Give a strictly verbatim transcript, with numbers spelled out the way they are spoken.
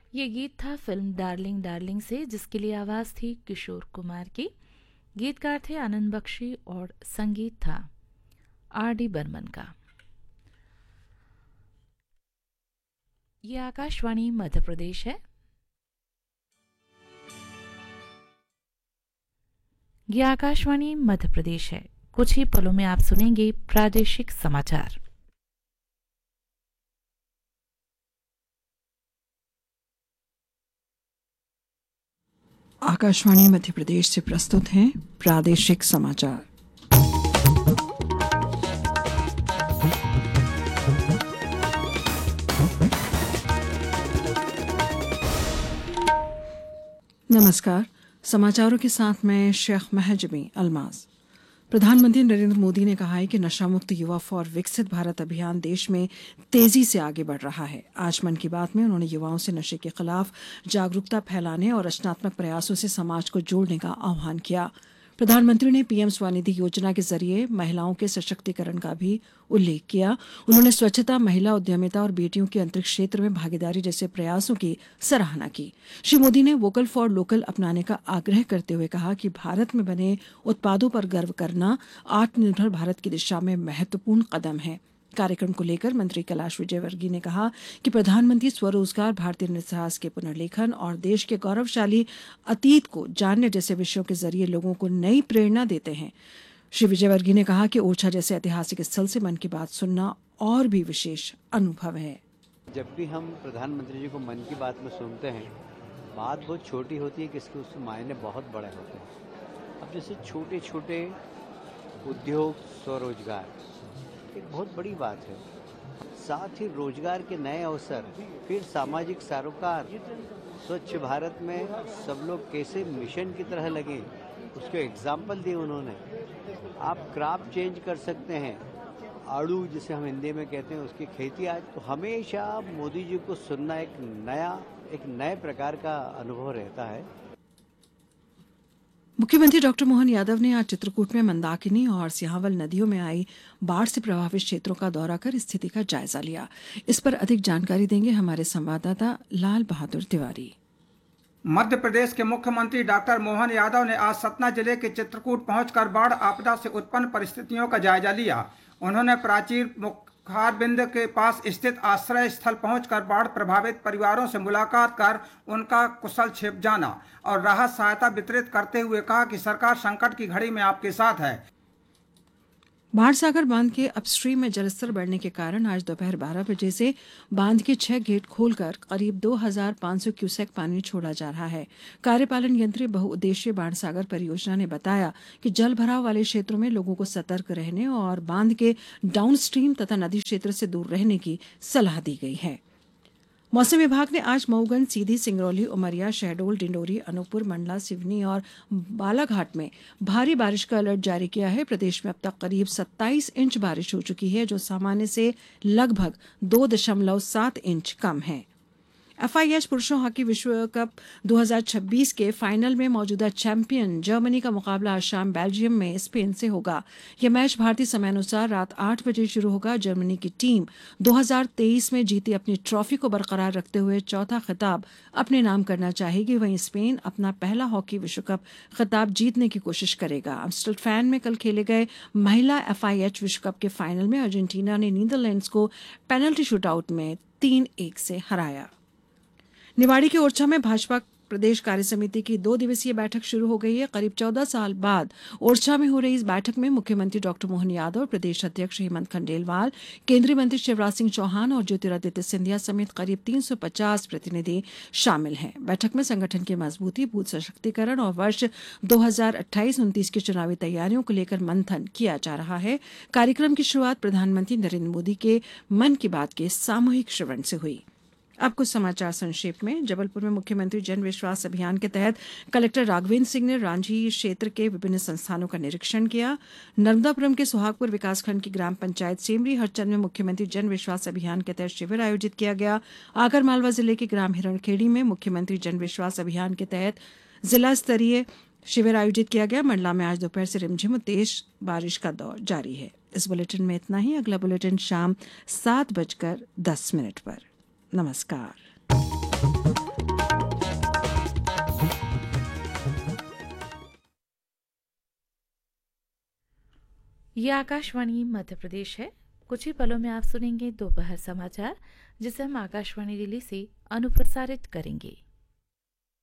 ये गीत था फिल्म डार्लिंग डार्लिंग से, जिसके लिए आवाज़ थी किशोर कुमार की। गीतकार थे आनंद बख्शी और संगीत था आर डी बर्मन का। ये आकाशवाणी मध्य प्रदेश है। ये आकाशवाणी मध्य प्रदेश है। कुछ ही पलों में आप सुनेंगे प्रादेशिक समाचार। आकाशवाणी मध्य प्रदेश से प्रस्तुत हैं प्रादेशिक समाचार। नमस्कार। समाचारों के साथ मैं शेख महजबी अल्माज। प्रधानमंत्री नरेंद्र मोदी ने कहा है कि नशा मुक्त युवा फॉर विकसित भारत अभियान देश में तेजी से आगे बढ़ रहा है। आज मन की बात में उन्होंने युवाओं से नशे के खिलाफ जागरूकता फैलाने और रचनात्मक प्रयासों से समाज को जोड़ने का आह्वान किया। प्रधानमंत्री ने पीएम स्वनिधि योजना के जरिए महिलाओं के सशक्तिकरण का भी उल्लेख किया। उन्होंने स्वच्छता, महिला उद्यमिता और बेटियों के अंतरिक्ष क्षेत्र में भागीदारी जैसे प्रयासों की सराहना की। श्री मोदी ने वोकल फॉर लोकल अपनाने का आग्रह करते हुए कहा कि भारत में बने उत्पादों पर गर्व करना आत्मनिर्भर भारत की दिशा में महत्वपूर्ण कदम है। कार्यक्रम को लेकर मंत्री कैलाश विजयवर्गीय ने कहा कि प्रधानमंत्री स्वरोजगार, भारतीय इतिहास के पुनर्लेखन और देश के गौरवशाली अतीत को जानने जैसे विषयों के जरिए लोगों को नई प्रेरणा देते हैं। श्री विजयवर्गीय ने कहा कि ओरछा जैसे ऐतिहासिक स्थल से मन की बात सुनना और भी विशेष अनुभव है। जब भी हम प्रधानमंत्री जी को मन की बात में सुनते हैं, बात बहुत छोटी होती है, किसके उसके मायने बहुत बड़े होते हैं। अब जैसे छोटे छोटे उद्योग, स्वरोजगार एक बहुत बड़ी बात है। साथ ही रोजगार के नए अवसर, फिर सामाजिक सरोकार, स्वच्छ भारत में सब लोग कैसे मिशन की तरह लगे, उसके एग्जाम्पल दिए उन्होंने। आप क्रॉप चेंज कर सकते हैं, आड़ू जिसे हम हिंदी में कहते हैं, उसकी खेती। आज तो हमेशा मोदी जी को सुनना एक नया एक नए प्रकार का अनुभव रहता है। मुख्यमंत्री डॉक्टर मोहन यादव ने आज चित्रकूट में मंदाकिनी और सिहावल नदियों में आई बाढ़ से प्रभावित क्षेत्रों का दौरा कर स्थिति का जायजा लिया। इस पर अधिक जानकारी देंगे हमारे संवाददाता लाल बहादुर तिवारी। मध्य प्रदेश के मुख्यमंत्री डॉक्टर मोहन यादव ने आज सतना जिले के चित्रकूट पहुंचकर बाढ़ आपदा से उत्पन्न परिस्थितियों का जायजा लिया। उन्होंने प्राचीर मुखारबिंद के पास स्थित आश्रय स्थल पहुंचकर बाढ़ प्रभावित परिवारों से मुलाकात कर उनका कुशल क्षेम जाना और राहत सहायता वितरित करते हुए कहा कि सरकार संकट की घड़ी में आपके साथ है। बाढ़ सागर बांध के अपस्ट्रीम में जलस्तर बढ़ने के कारण आज दोपहर बारह बजे से बांध के छह गेट खोलकर करीब दो हज़ार पाँच सौ क्यूसेक पानी छोड़ा जा रहा है। कार्यपालन यंत्री बहुउद्देशीय बाढ़ सागर परियोजना ने बताया कि जल भराव वाले क्षेत्रों में लोगों को सतर्क रहने और बांध के डाउनस्ट्रीम तथा नदी क्षेत्र से दूर रहने की सलाह दी गई है। मौसम विभाग ने आज मऊगंज, सीधी, सिंगरौली, उमरिया, शहडोल, डिंडोरी, अनूपपुर, मंडला, सिवनी और बालाघाट में भारी बारिश का अलर्ट जारी किया है। प्रदेश में अब तक करीब सत्ताईस इंच बारिश हो चुकी है, जो सामान्य से लगभग दो दशमलव सात इंच कम है। एफआईएच पुरुषों हॉकी विश्व कप दो हज़ार छब्बीस के फाइनल में मौजूदा चैंपियन जर्मनी का मुकाबला आज शाम बेल्जियम में स्पेन से होगा। यह मैच भारतीय समयानुसार रात आठ बजे शुरू होगा। जर्मनी की टीम दो हज़ार तेईस में जीती अपनी ट्रॉफी को बरकरार रखते हुए चौथा खिताब अपने नाम करना चाहेगी। वहीं स्पेन अपना पहला हॉकी विश्व कप खिताब जीतने की कोशिश करेगा। एम्स्टर्डम में कल खेले गए महिला एफआईएच विश्व कप के फाइनल में अर्जेंटीना ने नीदरलैंड्स को पेनल्टी शूटआउट में तीन एक से हराया। निवाड़ी के ओरछा में भाजपा प्रदेश कार्य समिति की दो दिवसीय बैठक शुरू हो गई है। करीब चौदह साल बाद ओरछा में हो रही इस बैठक में मुख्यमंत्री डॉक्टर मोहन यादव, प्रदेश अध्यक्ष हेमंत खंडेलवाल, केंद्रीय मंत्री शिवराज सिंह चौहान और ज्योतिरादित्य सिंधिया समेत करीब तीन सौ पचास प्रतिनिधि शामिल हैं। बैठक में संगठन की मजबूती, बूथ सशक्तिकरण और वर्ष दो हज़ार अट्ठाईस उनतीस की चुनावी तैयारियों को लेकर मंथन किया जा रहा है। कार्यक्रम की शुरुआत प्रधानमंत्री नरेंद्र मोदी के मन की बात के सामूहिक श्रवण से हुई। अब कुछ समाचार संक्षेप में। जबलपुर में मुख्यमंत्री जन विश्वास अभियान के तहत कलेक्टर राघवेंद्र सिंह ने रांझी क्षेत्र के विभिन्न संस्थानों का निरीक्षण किया। नर्मदापुरम के सुहागपुर विकासखंड की ग्राम पंचायत सेमरी हरचंद में मुख्यमंत्री जन विश्वास अभियान के तहत शिविर आयोजित किया गया। आगरमालवा जिले के ग्राम हिरणखेड़ी में मुख्यमंत्री जन विश्वास अभियान के तहत जिला स्तरीय शिविर आयोजित किया गया। मंडला में आज दोपहर से रिमझिम तेज बारिश का दौर जारी है। इस बुलेटिन में इतना ही। अगला बुलेटिन शाम सात बजकर दस मिनट पर। नमस्कार। ये आकाशवाणी मध्य प्रदेश है। कुछ ही पलों में आप सुनेंगे दोपहर समाचार, जिसे हम आकाशवाणी दिल्ली से अनुप्रसारित करेंगे।